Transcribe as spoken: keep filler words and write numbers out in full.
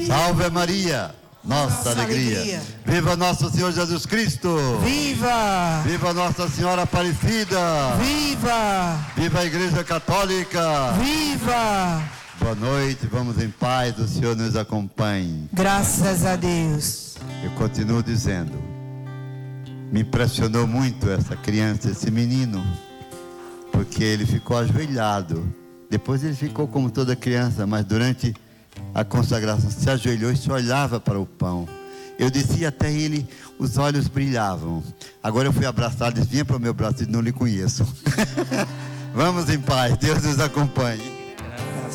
Salve Maria, nossa, nossa alegria. alegria. Viva nosso Senhor Jesus Cristo. Viva. Viva Nossa Senhora Aparecida. Viva. Viva a Igreja Católica. Viva. Boa noite, vamos em paz, o Senhor nos acompanhe. Graças a Deus. Eu continuo dizendo, me impressionou muito essa criança, esse menino, porque ele ficou ajoelhado. Depois ele ficou como toda criança, mas durante a consagração se ajoelhou e se olhava para o pão. Eu descia até ele, os olhos brilhavam. Agora eu fui abraçado, ele vinha para o meu braço e não lhe conheço. Vamos em paz, Deus nos acompanhe.